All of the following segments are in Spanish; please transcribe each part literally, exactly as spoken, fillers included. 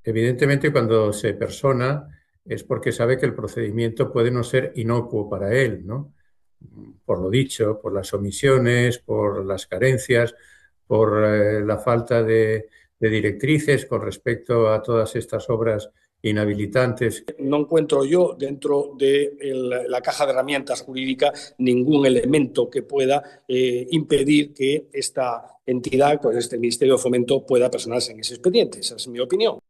Evidentemente, cuando se persona es porque sabe que el procedimiento puede no ser inocuo para él, ¿no? Por lo dicho, por las omisiones, por las carencias, por eh, la falta de, de directrices con respecto a todas estas obras inhabilitantes. No encuentro yo dentro de el, la caja de herramientas jurídica ningún elemento que pueda eh, impedir que esta entidad, pues este Ministerio de Fomento, pueda personarse en ese expediente. Esa es mi opinión.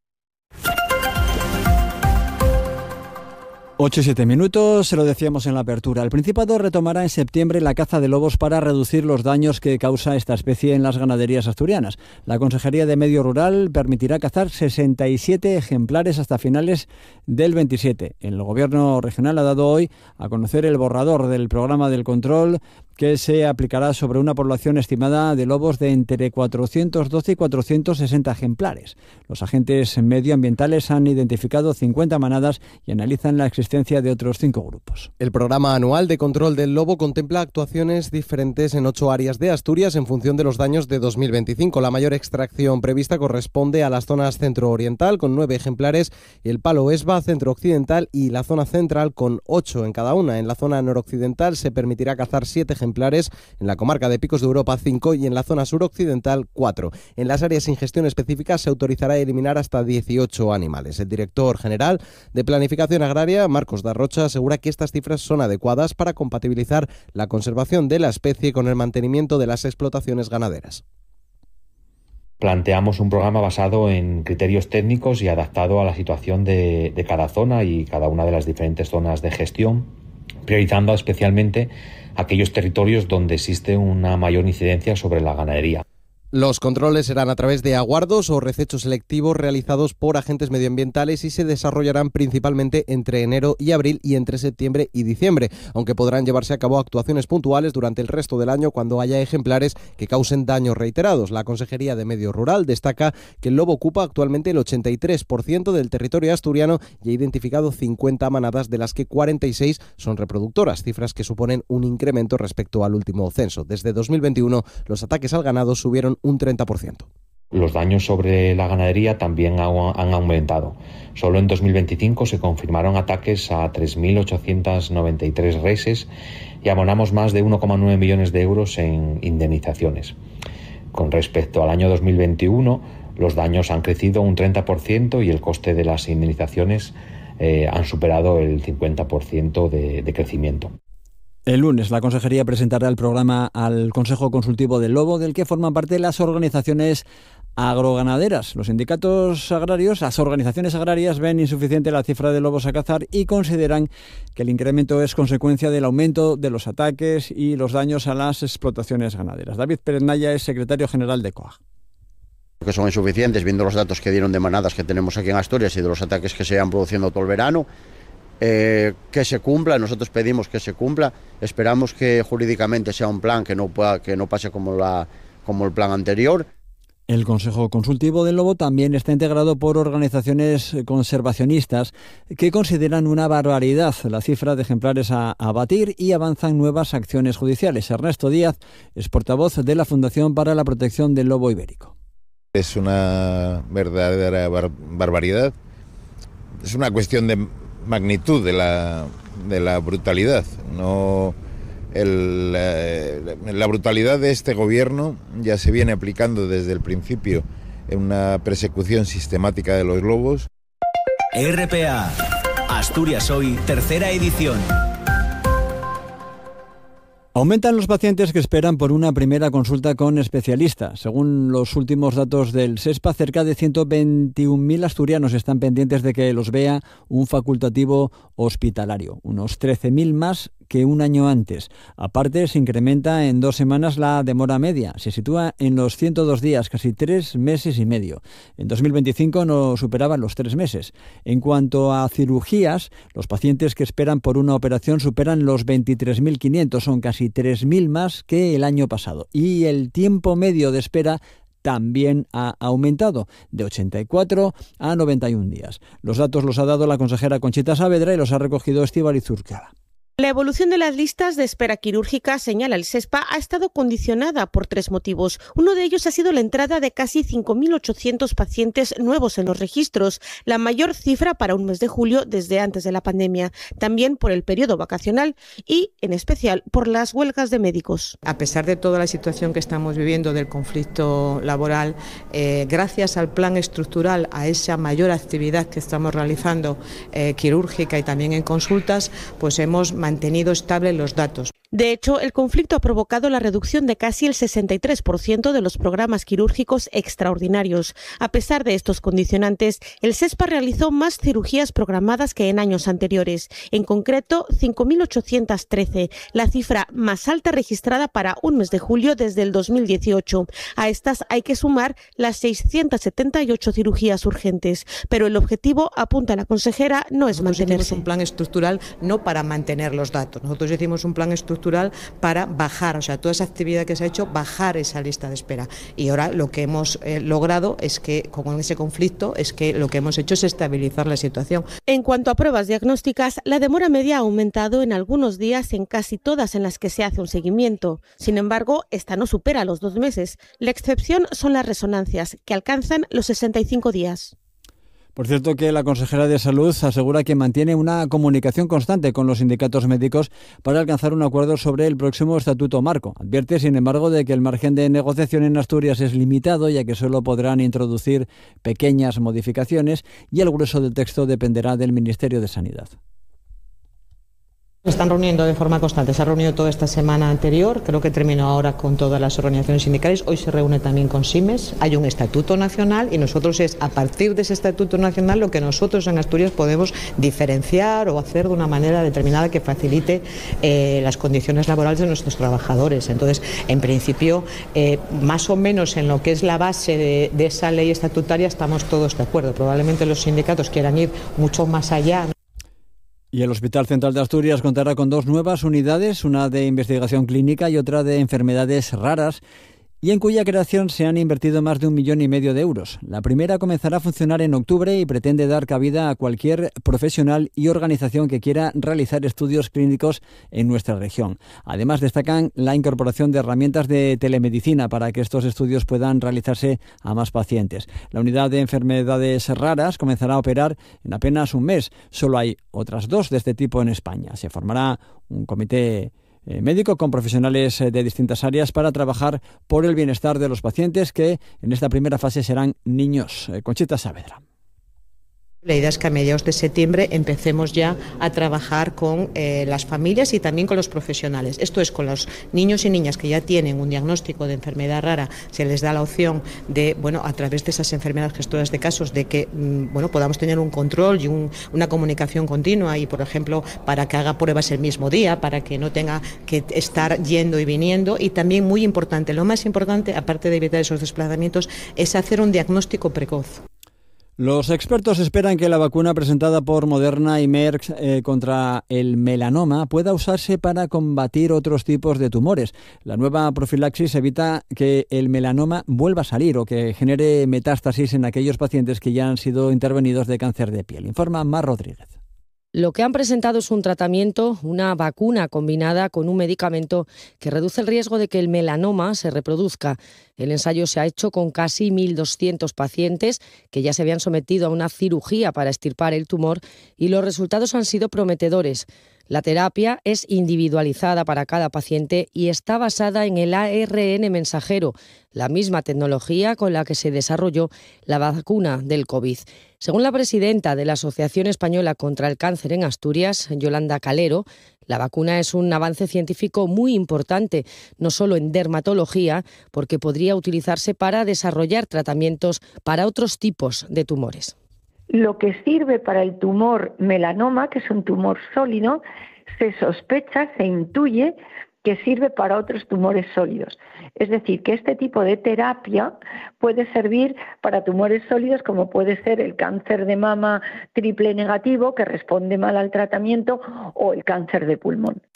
Ocho y siete minutos, se lo decíamos en la apertura. El Principado retomará en septiembre la caza de lobos para reducir los daños que causa esta especie en las ganaderías asturianas. La Consejería de Medio Rural permitirá cazar sesenta y siete ejemplares hasta finales del veintisiete. El Gobierno regional ha dado hoy a conocer el borrador del programa del control que se aplicará sobre una población estimada de lobos de entre cuatrocientos doce y cuatrocientos sesenta ejemplares. Los agentes medioambientales han identificado cincuenta manadas y analizan la existencia de otros cinco grupos. El programa anual de control del lobo contempla actuaciones diferentes en ocho áreas de Asturias en función de los daños de dos mil veinticinco. La mayor extracción prevista corresponde a las zonas centro-oriental con nueve ejemplares, y el Palo Esba, centro-occidental y la zona central con ocho en cada una. En la zona noroccidental se permitirá cazar siete ejemplares, en la comarca de Picos de Europa cinco y en la zona suroccidental cuatro. En las áreas sin gestión específica se autorizará eliminar hasta dieciocho animales. El director general de Planificación Agraria, Marcos Darrocha, asegura que estas cifras son adecuadas para compatibilizar la conservación de la especie con el mantenimiento de las explotaciones ganaderas. Planteamos un programa basado en criterios técnicos y adaptado a la situación de, de cada zona y cada una de las diferentes zonas de gestión, priorizando especialmente aquellos territorios donde existe una mayor incidencia sobre la ganadería. Los controles serán a través de aguardos o recechos selectivos realizados por agentes medioambientales y se desarrollarán principalmente entre enero y abril y entre septiembre y diciembre, aunque podrán llevarse a cabo actuaciones puntuales durante el resto del año cuando haya ejemplares que causen daños reiterados. La Consejería de Medio Rural destaca que el lobo ocupa actualmente el ochenta y tres por ciento del territorio asturiano y ha identificado cincuenta manadas, de las que cuarenta y seis son reproductoras, cifras que suponen un incremento respecto al último censo. Desde dos mil veintiuno los ataques al ganado subieron un treinta por ciento. Los daños sobre la ganadería también han aumentado. Solo en dos mil veinticinco se confirmaron ataques a tres mil ochocientos noventa y tres reses y abonamos más de uno coma nueve millones de euros en indemnizaciones. Con respecto al año dos mil veintiuno, los daños han crecido un treinta por ciento y el coste de las indemnizaciones eh, han superado el cincuenta por ciento de, de crecimiento. El lunes la Consejería presentará el programa al Consejo Consultivo del Lobo, del que forman parte las organizaciones agroganaderas. Los sindicatos agrarios, las organizaciones agrarias, ven insuficiente la cifra de lobos a cazar y consideran que el incremento es consecuencia del aumento de los ataques y los daños a las explotaciones ganaderas. David Pérez Naya es secretario general de COAG. Que son insuficientes, viendo los datos que dieron de manadas que tenemos aquí en Asturias y de los ataques que se van produciendo todo el verano. Eh, que se cumpla, nosotros pedimos que se cumpla, esperamos que jurídicamente sea un plan que no pueda, que no pase como, la, como el plan anterior. El Consejo Consultivo del Lobo también está integrado por organizaciones conservacionistas que consideran una barbaridad la cifra de ejemplares a abatir y avanzan nuevas acciones judiciales. Ernesto Díaz es portavoz de la Fundación para la Protección del Lobo Ibérico. Es una verdadera bar- barbaridad, es una cuestión de magnitud de la, de la brutalidad. No, el, eh, la brutalidad de este gobierno ya se viene aplicando desde el principio en una persecución sistemática de los lobos. R P A, Asturias Hoy, tercera edición. Aumentan los pacientes que esperan por una primera consulta con especialista. Según los últimos datos del SESPA, cerca de ciento veintiún mil asturianos están pendientes de que los vea un facultativo hospitalario, unos trece mil más que un año antes. Aparte, se incrementa en dos semanas la demora media. Se sitúa en los ciento dos días, casi tres meses y medio. En dos mil veinticinco no superaban los tres meses. En cuanto a cirugías, los pacientes que esperan por una operación superan los veintitrés mil quinientos, son casi tres mil más que el año pasado. Y el tiempo medio de espera también ha aumentado, de ochenta y cuatro a noventa y un días. Los datos los ha dado la consejera Conchita Saavedra y los ha recogido Estíbaliz Zurcara. La evolución de las listas de espera quirúrgica, señala el SESPA, ha estado condicionada por tres motivos. Uno de ellos ha sido la entrada de casi cinco mil ochocientos pacientes nuevos en los registros, la mayor cifra para un mes de julio desde antes de la pandemia. También por el periodo vacacional y, en especial, por las huelgas de médicos. A pesar de toda la situación que estamos viviendo del conflicto laboral, eh, gracias al plan estructural, a esa mayor actividad que estamos realizando eh, quirúrgica y también en consultas, pues hemos mantenido estables los datos. De hecho, el conflicto ha provocado la reducción de casi el sesenta y tres por ciento de los programas quirúrgicos extraordinarios. A pesar de estos condicionantes, el SESPA realizó más cirugías programadas que en años anteriores, en concreto cinco mil ochocientos trece, la cifra más alta registrada para un mes de julio desde el dos mil dieciocho. A estas hay que sumar las seiscientas setenta y ocho cirugías urgentes, pero el objetivo, apunta la consejera, no es Nosotros mantenerse. hicimos un plan estructural no para mantener los datos, nosotros hicimos un plan estructural para bajar, o sea, toda esa actividad que se ha hecho, bajar esa lista de espera. Y ahora lo que hemos eh, logrado es que, con ese conflicto, es que lo que hemos hecho es estabilizar la situación. En cuanto a pruebas diagnósticas, la demora media ha aumentado en algunos días en casi todas en las que se hace un seguimiento. Sin embargo, esta no supera los dos meses. La excepción son las resonancias, que alcanzan los sesenta y cinco días. Por cierto, que la consejera de Salud asegura que mantiene una comunicación constante con los sindicatos médicos para alcanzar un acuerdo sobre el próximo estatuto marco. Advierte, sin embargo, de que el margen de negociación en Asturias es limitado, ya que solo podrán introducir pequeñas modificaciones y el grueso del texto dependerá del Ministerio de Sanidad. Se están reuniendo de forma constante, se ha reunido toda esta semana anterior, creo que terminó ahora con todas las organizaciones sindicales, hoy se reúne también con SIMES, hay un estatuto nacional y nosotros es a partir de ese estatuto nacional lo que nosotros en Asturias podemos diferenciar o hacer de una manera determinada que facilite eh, las condiciones laborales de nuestros trabajadores. Entonces, en principio, eh, más o menos en lo que es la base de, de esa ley estatutaria estamos todos de acuerdo, probablemente los sindicatos quieran ir mucho más allá. Y el Hospital Central de Asturias contará con dos nuevas unidades, una de investigación clínica y otra de enfermedades raras, y en cuya creación se han invertido más de un millón y medio de euros. La primera comenzará a funcionar en octubre y pretende dar cabida a cualquier profesional y organización que quiera realizar estudios clínicos en nuestra región. Además, destacan la incorporación de herramientas de telemedicina para que estos estudios puedan realizarse a más pacientes. La unidad de enfermedades raras comenzará a operar en apenas un mes. Solo hay otras dos de este tipo en España. Se formará un comité médico con profesionales de distintas áreas para trabajar por el bienestar de los pacientes, que en esta primera fase serán niños. Conchita Saavedra. La idea es que a mediados de septiembre empecemos ya a trabajar con eh, las familias y también con los profesionales. Esto es, con los niños y niñas que ya tienen un diagnóstico de enfermedad rara, se les da la opción de, bueno, a través de esas enfermedades gestoras de casos, de que mm, bueno, podamos tener un control y un, una comunicación continua y, por ejemplo, para que haga pruebas el mismo día, para que no tenga que estar yendo y viniendo. Y también, muy importante, lo más importante, aparte de evitar esos desplazamientos, es hacer un diagnóstico precoz. Los expertos esperan que la vacuna presentada por Moderna y Merck eh, contra el melanoma pueda usarse para combatir otros tipos de tumores. La nueva profilaxis evita que el melanoma vuelva a salir o que genere metástasis en aquellos pacientes que ya han sido intervenidos de cáncer de piel. Informa Mar Rodríguez. Lo que han presentado es un tratamiento, una vacuna combinada con un medicamento que reduce el riesgo de que el melanoma se reproduzca. El ensayo se ha hecho con casi mil doscientos pacientes que ya se habían sometido a una cirugía para extirpar el tumor y los resultados han sido prometedores. La terapia es individualizada para cada paciente y está basada en el A R N mensajero, la misma tecnología con la que se desarrolló la vacuna del COVID. Según la presidenta de la Asociación Española contra el Cáncer en Asturias, Yolanda Calero, la vacuna es un avance científico muy importante, no solo en dermatología, porque podría utilizarse para desarrollar tratamientos para otros tipos de tumores. Lo que sirve para el tumor melanoma, que es un tumor sólido, se sospecha, se intuye que sirve para otros tumores sólidos. Es decir, que este tipo de terapia puede servir para tumores sólidos como puede ser el cáncer de mama triple negativo, que responde mal al tratamiento, o el cáncer de pulmón.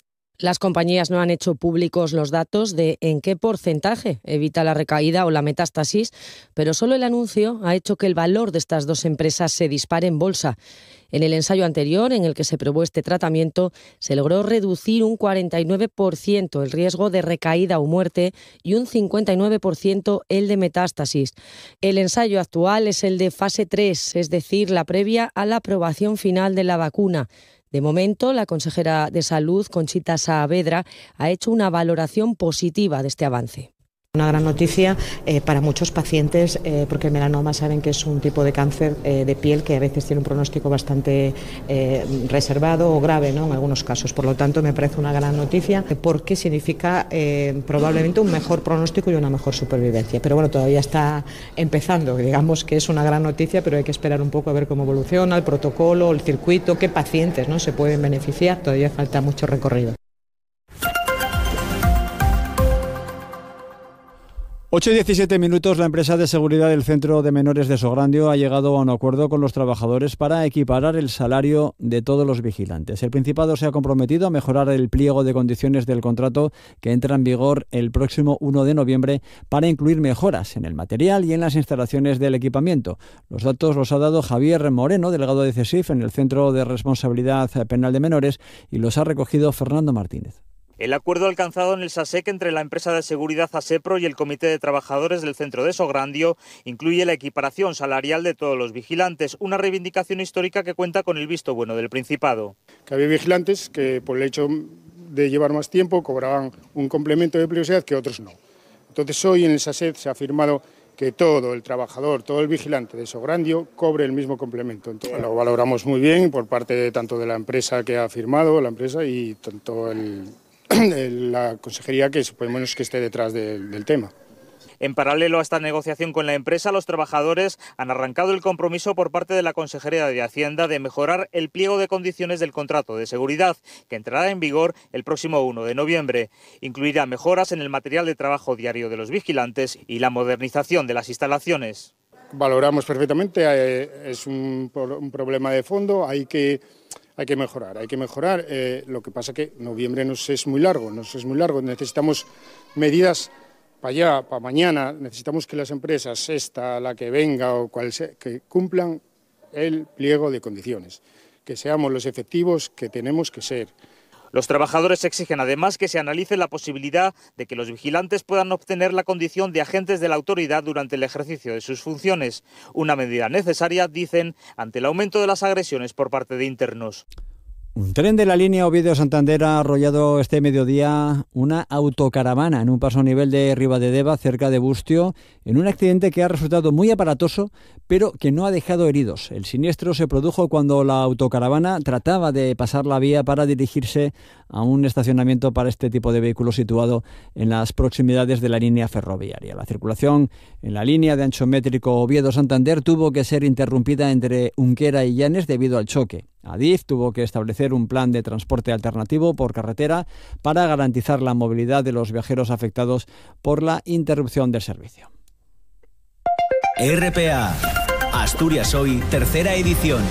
Las compañías no han hecho públicos los datos de en qué porcentaje evita la recaída o la metástasis, pero solo el anuncio ha hecho que el valor de estas dos empresas se dispare en bolsa. En el ensayo anterior, en el que se probó este tratamiento, se logró reducir un cuarenta y nueve por ciento el riesgo de recaída o muerte y un cincuenta y nueve por ciento el de metástasis. El ensayo actual es el de fase tres, es decir, la previa a la aprobación final de la vacuna. De momento, la consejera de Salud, Conchita Saavedra, ha hecho una valoración positiva de este avance. Una gran noticia eh, para muchos pacientes, eh, porque el melanoma saben que es un tipo de cáncer eh, de piel que a veces tiene un pronóstico bastante eh, reservado o grave, ¿no?, en algunos casos. Por lo tanto, me parece una gran noticia porque significa eh, probablemente un mejor pronóstico y una mejor supervivencia. Pero bueno, todavía está empezando. Digamos que es una gran noticia, pero hay que esperar un poco a ver cómo evoluciona el protocolo, el circuito, qué pacientes, ¿no?, se pueden beneficiar. Todavía falta mucho recorrido. ocho y diecisiete minutos, la empresa de seguridad del Centro de Menores de Sograndio ha llegado a un acuerdo con los trabajadores para equiparar el salario de todos los vigilantes. El Principado se ha comprometido a mejorar el pliego de condiciones del contrato que entra en vigor el próximo uno de noviembre para incluir mejoras en el material y en las instalaciones del equipamiento. Los datos los ha dado Javier Moreno, delegado de CESIF en el Centro de Responsabilidad Penal de Menores, y los ha recogido Fernando Martínez. El acuerdo alcanzado en el SASEC entre la empresa de seguridad ASEPRO y el Comité de Trabajadores del Centro de Sograndio incluye la equiparación salarial de todos los vigilantes, una reivindicación histórica que cuenta con el visto bueno del Principado. Que había vigilantes que por el hecho de llevar más tiempo cobraban un complemento de peligrosidad que otros no. Entonces hoy en el SASEC se ha firmado que todo el trabajador, todo el vigilante de Sograndio cobre el mismo complemento. Entonces, lo valoramos muy bien por parte de, tanto de la empresa que ha firmado, la empresa, y tanto el... la consejería que suponemos que esté detrás de, del tema. En paralelo a esta negociación con la empresa, los trabajadores han arrancado el compromiso por parte de la Consejería de Hacienda de mejorar el pliego de condiciones del contrato de seguridad, que entrará en vigor el próximo uno de noviembre. Incluirá mejoras en el material de trabajo diario de los vigilantes y la modernización de las instalaciones. Valoramos perfectamente, eh, es un, un problema de fondo, hay que... Hay que mejorar, hay que mejorar. Eh, lo que pasa que noviembre nos es muy largo, nos es muy largo. Necesitamos medidas para allá, para mañana. Necesitamos que las empresas, esta, la que venga o cual sea, que cumplan el pliego de condiciones, que seamos los efectivos que tenemos que ser. Los trabajadores exigen además que se analice la posibilidad de que los vigilantes puedan obtener la condición de agentes de la autoridad durante el ejercicio de sus funciones. Una medida necesaria, dicen, ante el aumento de las agresiones por parte de internos. Un tren de la línea Oviedo-Santander ha arrollado este mediodía una autocaravana en un paso a nivel de Ribadedeva, cerca de Bustio, en un accidente que ha resultado muy aparatoso, pero que no ha dejado heridos. El siniestro se produjo cuando la autocaravana trataba de pasar la vía para dirigirse a un estacionamiento para este tipo de vehículos situado en las proximidades de la línea ferroviaria. La circulación en la línea de ancho métrico Oviedo-Santander tuvo que ser interrumpida entre Unquera y Llanes debido al choque. Adif tuvo que establecer un plan de transporte alternativo por carretera para garantizar la movilidad de los viajeros afectados por la interrupción del servicio. R P A, Asturias Hoy, tercera edición.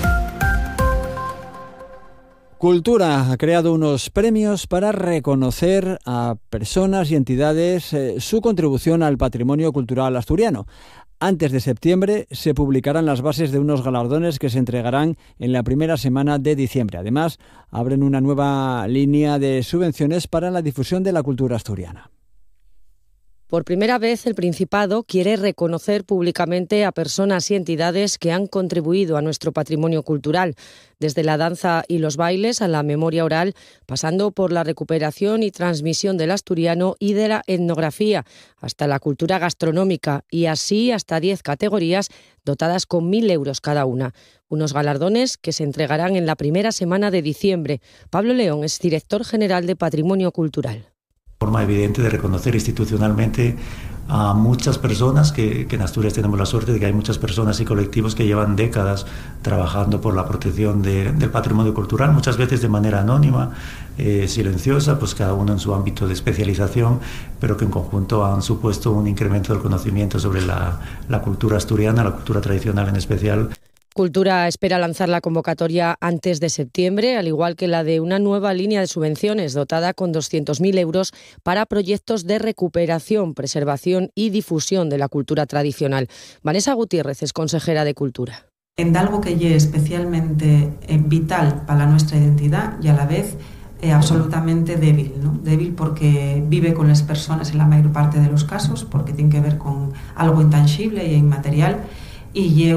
Cultura ha creado unos premios para reconocer a personas y entidades eh, su contribución al patrimonio cultural asturiano. Antes de septiembre se publicarán las bases de unos galardones que se entregarán en la primera semana de diciembre. Además, abren una nueva línea de subvenciones para la difusión de la cultura asturiana. Por primera vez, el Principado quiere reconocer públicamente a personas y entidades que han contribuido a nuestro patrimonio cultural, desde la danza y los bailes a la memoria oral, pasando por la recuperación y transmisión del asturiano y de la etnografía, hasta la cultura gastronómica, y así hasta diez categorías dotadas con mil euros cada una. Unos galardones que se entregarán en la primera semana de diciembre. Pablo León es director general de Patrimonio Cultural. Forma evidente de reconocer institucionalmente a muchas personas que, que en Asturias tenemos la suerte de que hay muchas personas y colectivos que llevan décadas trabajando por la protección de, del patrimonio cultural, muchas veces de manera anónima, eh, silenciosa, pues cada uno en su ámbito de especialización, pero que en conjunto han supuesto un incremento del conocimiento sobre la, la cultura asturiana, la cultura tradicional en especial. Cultura espera lanzar la convocatoria antes de septiembre, al igual que la de una nueva línea de subvenciones dotada con doscientos mil euros para proyectos de recuperación, preservación y difusión de la cultura tradicional. Vanessa Gutiérrez es consejera de Cultura. En algo que es especialmente vital para nuestra identidad y a la vez eh, absolutamente débil, ¿no? Débil porque vive con las personas en la mayor parte de los casos, porque tiene que ver con algo intangible e inmaterial y